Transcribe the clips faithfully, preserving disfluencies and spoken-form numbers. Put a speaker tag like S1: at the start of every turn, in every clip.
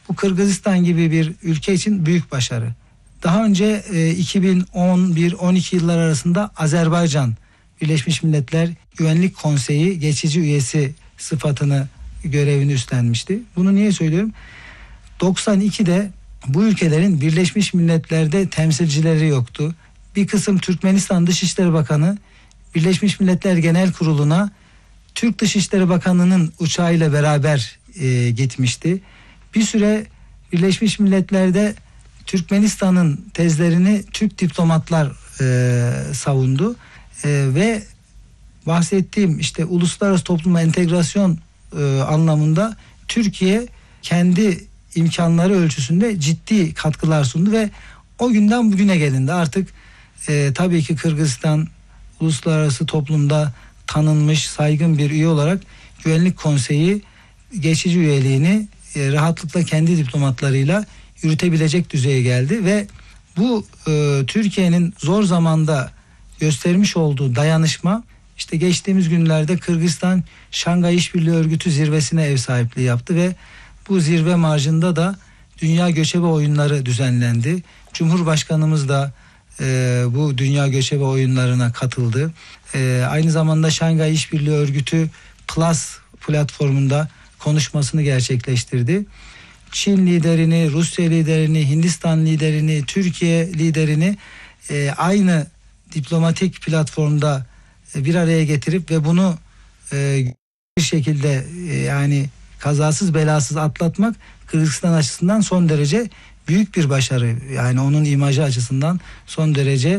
S1: bu Kırgızistan gibi bir ülke için büyük başarı. Daha önce e, iki bin on bir on iki yıllar arasında Azerbaycan Birleşmiş Milletler Güvenlik Konseyi geçici üyesi sıfatını, görevini üstlenmişti. Bunu niye söylüyorum? doksan ikide bu ülkelerin Birleşmiş Milletler'de temsilcileri yoktu. Bir kısım Türkmenistan Dışişleri Bakanı Birleşmiş Milletler Genel Kurulu'na Türk Dışişleri Bakanı'nın uçağıyla beraber e, gitmişti. Bir süre Birleşmiş Milletler'de Türkmenistan'ın tezlerini Türk diplomatlar e, savundu e, ve bahsettiğim işte uluslararası topluma entegrasyon e, anlamında Türkiye kendi imkanları ölçüsünde ciddi katkılar sundu ve o günden bugüne gelindi. Artık e, tabii ki Kırgızistan uluslararası toplumda tanınmış saygın bir üye olarak Güvenlik Konseyi geçici üyeliğini e, rahatlıkla kendi diplomatlarıyla yürütebilecek düzeye geldi ve bu e, Türkiye'nin zor zamanda göstermiş olduğu dayanışma işte geçtiğimiz günlerde Kırgızistan Şangay İşbirliği Örgütü zirvesine ev sahipliği yaptı ve bu zirve marjında da Dünya Göçebe Oyunları düzenlendi. Cumhurbaşkanımız da e, bu Dünya Göçebe Oyunlarına katıldı. E, aynı zamanda Şangay İşbirliği Örgütü Plus platformunda konuşmasını gerçekleştirdi. Çin liderini, Rusya liderini, Hindistan liderini, Türkiye liderini e, aynı diplomatik platformda e, bir araya getirip ve bunu e, bir şekilde e, yani kazasız belasız atlatmak Kırgızistan açısından son derece büyük bir başarı. Yani onun imajı açısından son derece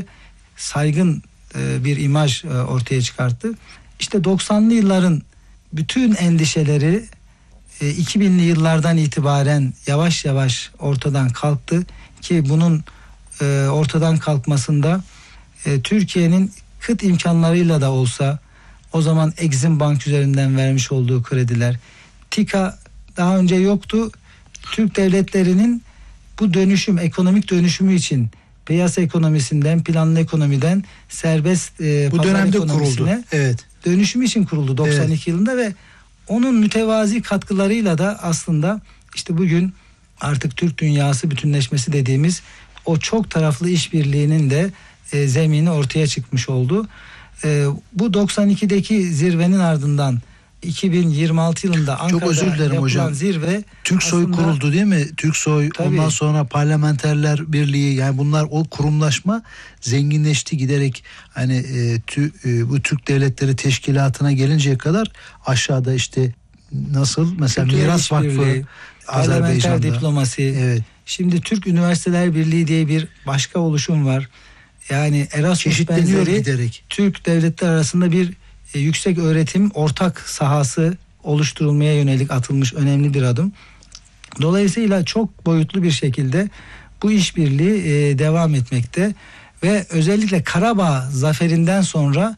S1: saygın e, bir imaj e, ortaya çıkarttı. İşte doksanlı yılların bütün endişeleri e, iki binli yıllardan itibaren yavaş yavaş ortadan kalktı ki bunun e, ortadan kalkmasında e, Türkiye'nin kıt imkanlarıyla da olsa o zaman Exim Bank üzerinden vermiş olduğu krediler, TİKA daha önce yoktu. Türk devletlerinin bu dönüşüm, ekonomik dönüşümü için piyasa ekonomisinden, planlı ekonomiden serbest e,
S2: bu
S1: pazar
S2: dönemde
S1: ekonomisine
S2: kuruldu. Evet.
S1: Dönüşüm için kuruldu doksan iki evet. yılında ve onun mütevazi katkılarıyla da aslında işte bugün artık Türk dünyası bütünleşmesi dediğimiz o çok taraflı işbirliğinin de e, zemini ortaya çıkmış oldu. E, bu doksan ikideki zirvenin ardından iki bin yirmi altı yılında Ankara'da
S2: çok özür dilerim hocam.
S1: Zirve
S2: Türksoy aslında, kuruldu değil mi? Türksoy tabii, ondan sonra Parlamenterler Birliği, yani bunlar o kurumlaşma zenginleşti giderek, hani e, tü, e, bu Türk Devletleri Teşkilatı'na gelinceye kadar aşağıda işte nasıl mesela Kültür Miras Vakfı,
S1: Parlamenter diplomasi.
S2: Evet.
S1: Şimdi Türk Üniversiteler Birliği diye bir başka oluşum var. Yani Erasmus benzeri giderek Türk devletler arasında bir e, yüksek öğretim ortak sahası oluşturulmaya yönelik atılmış önemli bir adım. Dolayısıyla çok boyutlu bir şekilde bu işbirliği e, devam etmekte ve özellikle Karabağ zaferinden sonra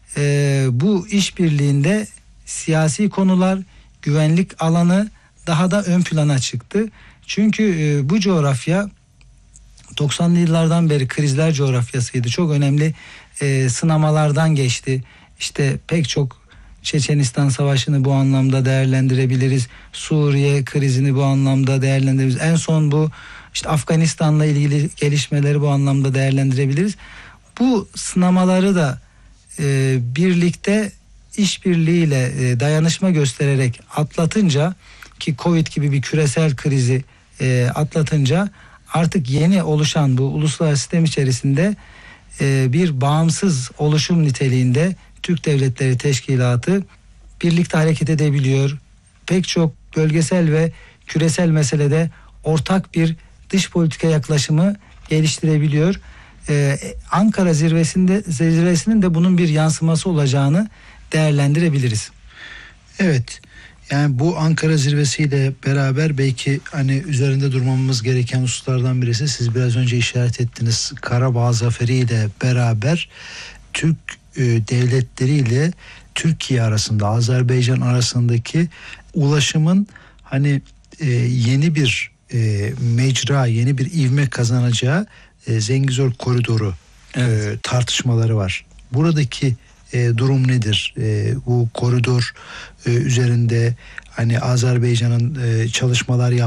S1: e, bu işbirliğinde siyasi konular, güvenlik alanı daha da ön plana çıktı. Çünkü e, bu coğrafya doksanlı yıllardan beri krizler coğrafyasıydı. Çok önemli e, sınamalardan geçti. İşte pek çok Çeçenistan Savaşı'nı bu anlamda değerlendirebiliriz. Suriye krizini bu anlamda değerlendirebiliriz. En son bu işte Afganistan'la ilgili gelişmeleri bu anlamda değerlendirebiliriz. Bu sınamaları da e, birlikte işbirliğiyle e, dayanışma göstererek atlatınca, ki Covid gibi bir küresel krizi e, atlatınca artık yeni oluşan bu uluslararası sistem içerisinde e, bir bağımsız oluşum niteliğinde Türk Devletleri Teşkilatı birlikte hareket edebiliyor. Pek çok bölgesel ve küresel meselede ortak bir dış politika yaklaşımı geliştirebiliyor. Ee, Ankara zirvesinde zirvesinin de bunun bir yansıması olacağını değerlendirebiliriz.
S2: Evet. Yani bu Ankara zirvesiyle beraber belki hani üzerinde durmamız gereken hususlardan birisi, siz biraz önce işaret ettiniz, Karabağ zaferiyle beraber Türk e, devletleriyle Türkiye arasında, Azerbaycan arasındaki ulaşımın hani e, yeni bir e, mecra, yeni bir ivme kazanacağı e, Zengezur koridoru evet. e, tartışmaları var. Buradaki e, durum nedir? E, bu koridor e, üzerinde hani Azerbaycan'ın e, çalışmalar yaptığı